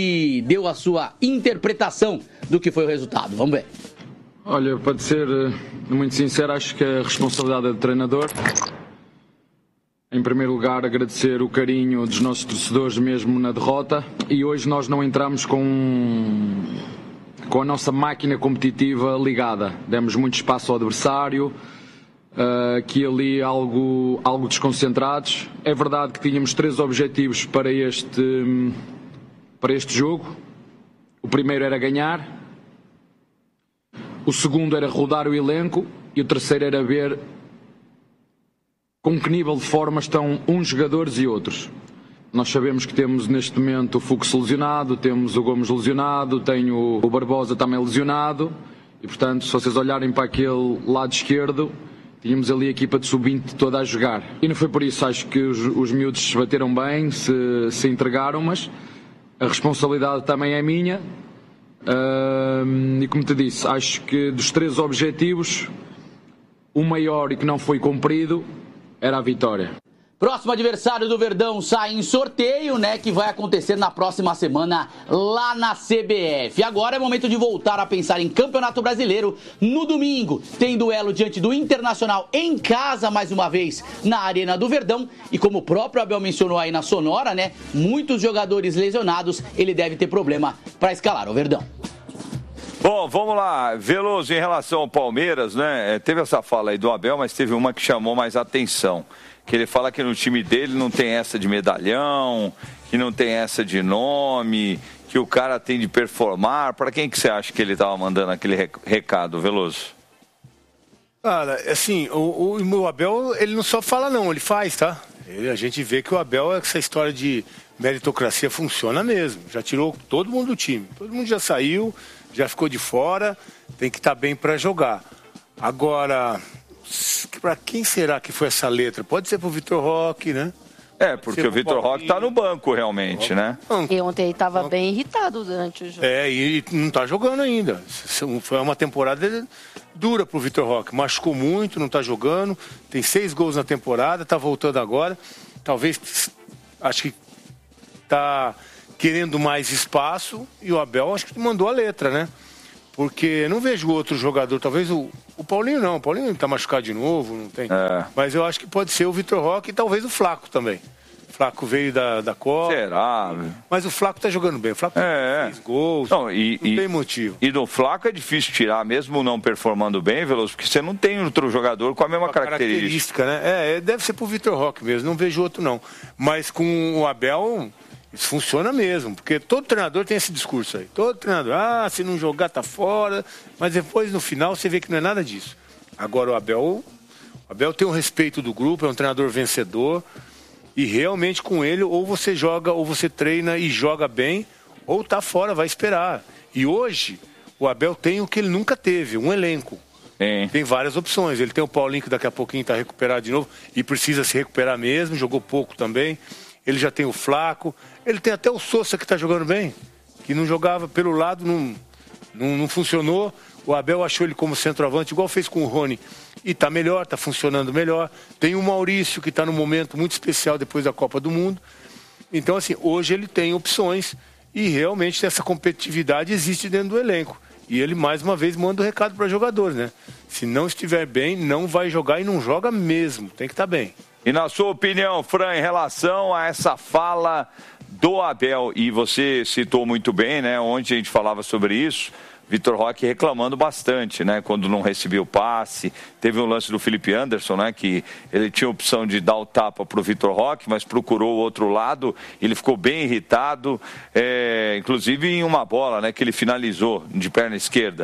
Speaker 5: e deu a sua interpretação do que foi o resultado. Vamos ver.
Speaker 6: Olha, para ser muito sincero, acho que a responsabilidade é do treinador. Em primeiro lugar, agradecer o carinho dos nossos torcedores mesmo na derrota. E hoje nós não entramos com, com a nossa máquina competitiva ligada. Demos muito espaço ao adversário, uh, aqui ali algo, algo desconcentrados. É verdade que tínhamos três objetivos para este, para este jogo. O primeiro era ganhar. O segundo era rodar o elenco e o terceiro era ver com que nível de forma estão uns jogadores e outros. Nós sabemos que temos neste momento o Fux lesionado, temos o Gomes lesionado, tenho o Barbosa também lesionado e, portanto, se vocês olharem para aquele lado esquerdo, tínhamos ali a equipa de sub vinte toda a jogar. E não foi por isso, acho que os, os miúdos se bateram bem, se, se entregaram, mas a responsabilidade também é minha. Uh, e como te disse, acho que dos três objetivos, o maior e que não foi cumprido era a vitória.
Speaker 5: Próximo adversário do Verdão sai em sorteio, né, que vai acontecer na próxima semana lá na C B F. Agora é momento de voltar a pensar em Campeonato Brasileiro. No domingo tem duelo diante do Internacional em casa, mais uma vez, na Arena do Verdão. E como o próprio Abel mencionou aí na Sonora, né, muitos jogadores lesionados, ele deve ter problema para escalar o Verdão.
Speaker 2: Bom, vamos lá. Veloso, em relação ao Palmeiras, né? Teve essa fala aí do Abel, mas teve uma que chamou mais atenção. Que ele fala que no time dele não tem essa de medalhão, que não tem essa de nome, que o cara tem de performar. Para quem que você acha que ele estava mandando aquele recado, Veloso?
Speaker 3: Cara, assim, o, o, o Abel, ele não só fala não, ele faz, tá? Ele, a gente vê que o Abel, essa história de meritocracia funciona mesmo. Já tirou todo mundo do time. Todo mundo já saiu, já ficou de fora, tem que estar bem para jogar. Agora, para quem será que foi essa letra? Pode ser pro Vitor Roque, né?
Speaker 2: É, porque o Vitor Roque tá no banco realmente, né?
Speaker 1: E ontem ele estava bem irritado durante o jogo.
Speaker 3: É, e não tá jogando ainda. Foi uma temporada dura pro Vitor Roque. Machucou muito, não tá jogando. Tem seis gols na temporada, tá voltando agora. Talvez, acho que tá querendo mais espaço. E o Abel, acho que mandou a letra, né? Porque não vejo outro jogador, talvez o, o Paulinho não, o Paulinho tá machucado de novo, não tem. É. Mas eu acho que pode ser o Vitor Roque e talvez o Flaco também. O Flaco veio da, da Copa.
Speaker 2: Será?
Speaker 3: Mas o Flaco tá jogando bem, o Flaco
Speaker 2: é.
Speaker 3: fez gols,
Speaker 2: não, e,
Speaker 3: não
Speaker 2: e,
Speaker 3: tem motivo.
Speaker 2: E do Flaco é difícil tirar, mesmo não performando bem, Veloso, porque você não tem outro jogador com a mesma característica.
Speaker 3: característica. né? É, deve ser pro Vitor Roque mesmo, não vejo outro não. Mas com o Abel... Isso funciona mesmo, porque todo treinador tem esse discurso aí. Todo treinador, ah, se não jogar tá fora. Mas depois, no final, você vê que não é nada disso. Agora o Abel, o Abel tem o respeito do grupo, é um treinador vencedor. E realmente com ele, ou você joga, ou você treina e joga bem, ou tá fora, vai esperar. E hoje, o Abel tem o que ele nunca teve, um elenco.
Speaker 2: Sim.
Speaker 3: Tem várias opções. Ele tem o Paulinho, que daqui a pouquinho tá recuperado de novo, e precisa se recuperar mesmo, jogou pouco também. Ele já tem o Flaco, ele tem até o Sousa que está jogando bem, que não jogava pelo lado, não, não, não funcionou. O Abel achou ele como centroavante, igual fez com o Rony, e está melhor, está funcionando melhor. Tem o Maurício, que está num momento muito especial depois da Copa do Mundo. Então, assim, hoje ele tem opções e realmente essa competitividade existe dentro do elenco. E ele, mais uma vez, manda o um recado para jogadores, né? Se não estiver bem, não vai jogar e não joga mesmo, tem que estar bem.
Speaker 2: E na sua opinião, Fran, em relação a essa fala do Abel, e você citou muito bem, né, onde a gente falava sobre isso, Vitor Roque reclamando bastante, né, quando não recebia o passe. Teve um lance do Felipe Anderson, né, que ele tinha a opção de dar o tapa para o Vitor Roque, mas procurou o outro lado, ele ficou bem irritado, é, inclusive em uma bola, né, que ele finalizou de perna esquerda.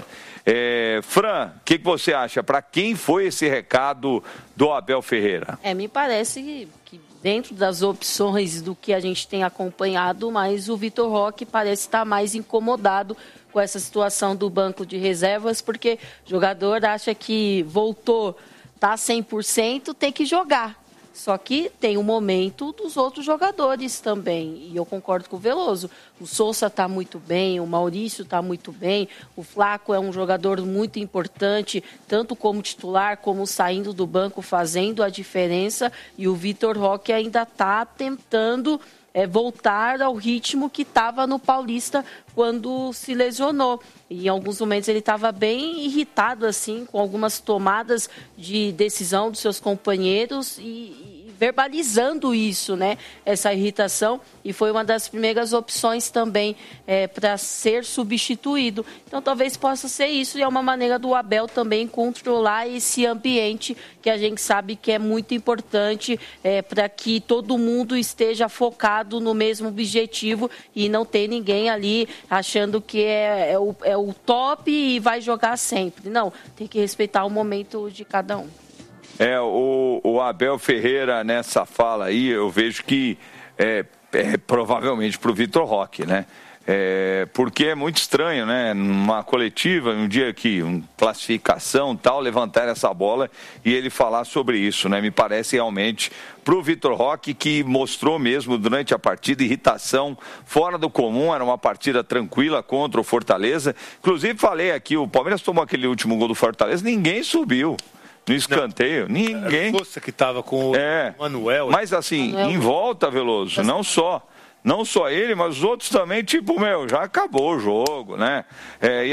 Speaker 2: É, Fran, o que, que você acha? Para quem foi esse recado do Abel Ferreira?
Speaker 1: É, me parece que, que dentro das opções do que a gente tem acompanhado, mas o Vitor Roque parece estar mais incomodado com essa situação do banco de reservas, porque o jogador acha que voltou, tá cem por cento, tem que jogar. Só que tem o momento dos outros jogadores também. E eu concordo com o Veloso. O Sousa está muito bem, o Maurício está muito bem. O Flaco é um jogador muito importante, tanto como titular, como saindo do banco, fazendo a diferença. E o Vitor Roque ainda está tentando é, voltar ao ritmo que estava no Paulista quando se lesionou. E em alguns momentos ele estava bem irritado, assim, com algumas tomadas de decisão dos seus companheiros e, e verbalizando isso, né? Essa irritação. E foi uma das primeiras opções também é, para ser substituído. Então talvez possa ser isso. E é uma maneira do Abel também controlar esse ambiente que a gente sabe que é muito importante é, para que todo mundo esteja focado no mesmo objetivo e não ter ninguém ali achando que é, é, o, é o top e vai jogar sempre. Não, tem que respeitar o momento de cada um.
Speaker 2: É, o, o Abel Ferreira, nessa fala aí, eu vejo que é, é provavelmente para o Vitor Roque, né? É, porque é muito estranho, né? Numa coletiva, um dia que um classificação tal, levantar essa bola e ele falar sobre isso, né? Me parece realmente para o Vitor Roque, que mostrou mesmo durante a partida irritação fora do comum. Era uma partida tranquila contra o Fortaleza. Inclusive falei aqui, o Palmeiras tomou aquele último gol do Fortaleza, ninguém subiu no escanteio, não, ninguém.
Speaker 3: Era força que estava com o
Speaker 2: é,
Speaker 3: Manuel.
Speaker 2: Mas assim, Manuel. Em volta, Veloso, não só. Não só ele, mas os outros também, tipo, meu, já acabou o jogo, né? É, e, a,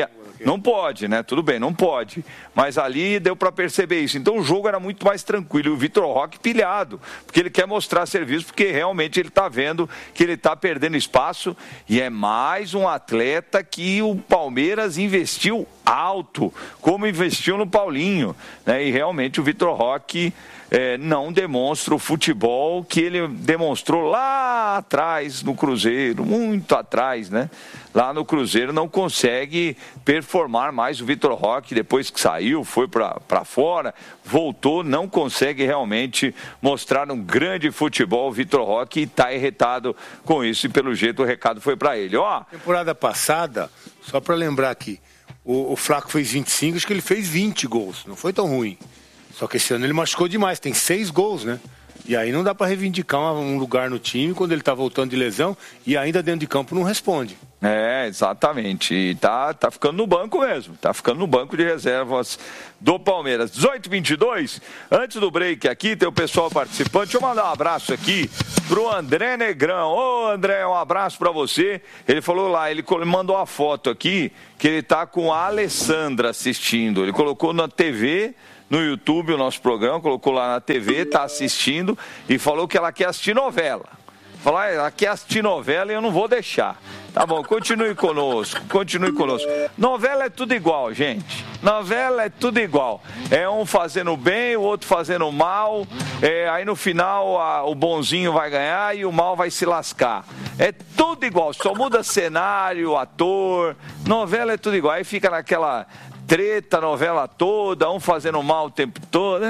Speaker 2: Não pode, né? Tudo bem, não pode. Mas ali deu para perceber isso. Então o jogo era muito mais tranquilo. E o Vitor Roque pilhado, porque ele quer mostrar serviço, porque realmente ele está vendo que ele está perdendo espaço. E é mais um atleta que o Palmeiras investiu alto, como investiu no Paulinho, né? E realmente o Vitor Roque é, não demonstra o futebol que ele demonstrou lá atrás no Cruzeiro, muito atrás, né? Lá no Cruzeiro não consegue performar mais o Vitor Roque, depois que saiu, foi para fora, voltou, não consegue realmente mostrar um grande futebol o Vitor Roque e está irritado com isso e pelo jeito o recado foi para ele. Ó,
Speaker 3: temporada passada, só para lembrar aqui, o, o Flaco fez vinte e cinco, acho que ele fez vinte gols, não foi tão ruim. Só que esse ano ele machucou demais, tem seis gols, né? E aí não dá para reivindicar um lugar no time quando ele tá voltando de lesão e ainda dentro de campo não responde.
Speaker 2: É, exatamente. E tá, tá ficando no banco mesmo. Tá ficando no banco de reservas do Palmeiras. dezoito e vinte e dois, antes do break aqui, tem o pessoal participando. Deixa eu mandar um abraço aqui pro André Negrão. Ô, André, um abraço para você. Ele falou lá, ele mandou a foto aqui, que ele tá com a Alessandra assistindo. Ele colocou na T V... no YouTube o nosso programa, colocou lá na T V, está assistindo e falou que ela quer assistir novela. Falou, ah, ela quer assistir novela e eu não vou deixar. Tá bom, continue conosco, continue conosco. Novela é tudo igual, gente. Novela é tudo igual. É um fazendo bem, o outro fazendo mal. É, aí no final a, o bonzinho vai ganhar e o mal vai se lascar. É tudo igual, só muda cenário, ator. Novela é tudo igual. Aí fica naquela treta, novela toda, um fazendo mal o tempo todo.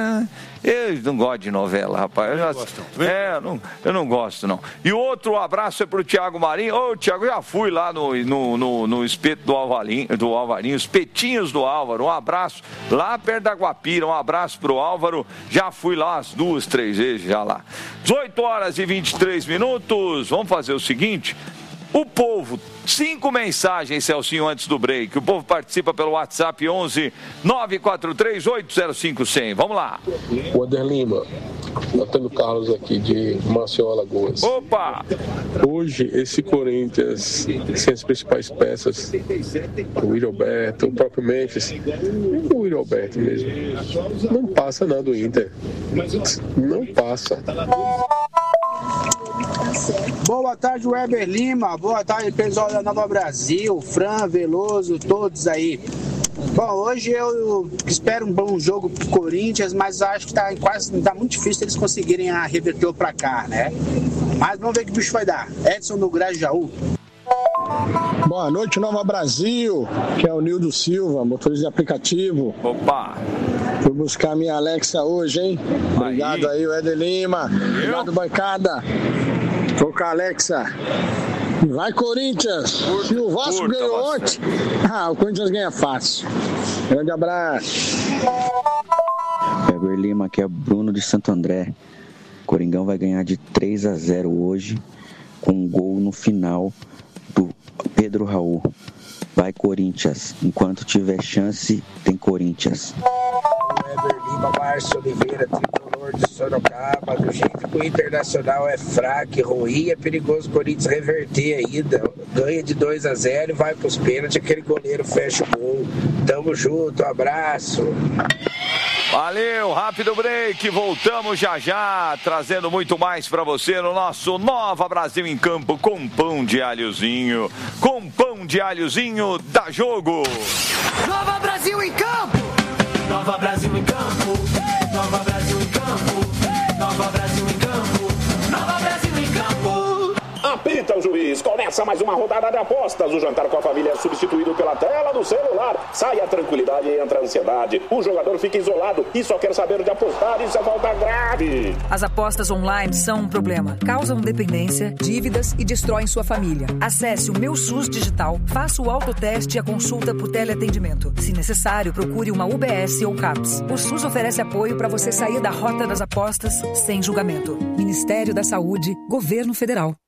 Speaker 2: Eu não gosto de novela, rapaz. Eu, já, gosto, é, eu, não, eu não gosto, não. E o outro abraço é pro Thiago Marinho. Ô, Thiago, eu já fui lá no, no, no, no espeto do Alvarinho, do Alvarinho, os petinhos do Álvaro. Um abraço lá perto da Guapira. Um abraço pro Álvaro. Já fui lá umas duas, três vezes já lá. dezoito horas e vinte e três minutos. Vamos fazer o seguinte. O povo, cinco mensagens, Celcinho, antes do break. O povo participa pelo WhatsApp onze nove quatro três oito zero cinco zero zero. Vamos lá.
Speaker 7: Wander Lima, Antônio Carlos aqui de Maceió, Alagoas.
Speaker 2: Opa!
Speaker 7: Hoje, esse Corinthians, sem as principais peças, o Willian Alberto, o próprio Memphis, o Willian Alberto mesmo, não passa nada do Inter. Não passa.
Speaker 8: Boa tarde, Weber Lima. Boa tarde, pessoal da Nova Brasil, Fran, Veloso, todos aí. Bom, hoje eu espero um bom jogo pro Corinthians, mas acho que tá quase tá muito difícil eles conseguirem a reverter o placar, né? Mas vamos ver que bicho vai dar. Edson do Grajaú.
Speaker 9: Boa noite, Nova Brasil, que é o Nildo Silva, motorista de aplicativo.
Speaker 2: Opa!
Speaker 9: Fui buscar minha Alexa hoje, hein? Obrigado aí, Weber Lima. Obrigado, bancada. Tô com a Alexa. Vai, Corinthians! Curta, se o Vasco curta, ganhou ontem, ah, o Corinthians ganha fácil. Grande abraço.
Speaker 10: Weber Lima, aqui é Bruno de Santo André. Coringão vai ganhar de três a zero hoje, com um gol no final do Pedro Raul. Vai, Corinthians. Enquanto tiver chance, tem Corinthians.
Speaker 8: Weber Lima, Márcio Oliveira, tricolor de Sorocaba. Do jeito que o Internacional é fraco e ruim, é perigoso o Corinthians reverter ainda. Ganha de dois a zero e vai pros pênaltis. Aquele goleiro fecha o gol. Tamo junto, um abraço.
Speaker 2: Valeu, rápido break, voltamos já já, trazendo muito mais pra você no nosso Nova Brasil em Campo com pão de alhozinho, com pão de alhozinho, dá jogo.
Speaker 16: Nova Brasil em Campo, Nova Brasil em Campo, Nova Brasil em Campo, Nova Brasil em Campo, Nova Brasil em Campo.
Speaker 11: Apita o juiz, começa mais uma rodada de apostas. O jantar com a família é substituído pela tela do celular. Sai a tranquilidade e entra a ansiedade. O jogador fica isolado e só quer saber de apostar. Isso é falta grave.
Speaker 12: As apostas online são um problema. Causam dependência, dívidas e destroem sua família. Acesse o Meu SUS Digital, faça o autoteste e a consulta por teleatendimento. Se necessário, procure uma U B S ou CAPS. O SUS oferece apoio para você sair da rota das apostas sem julgamento. Ministério da Saúde, Governo Federal.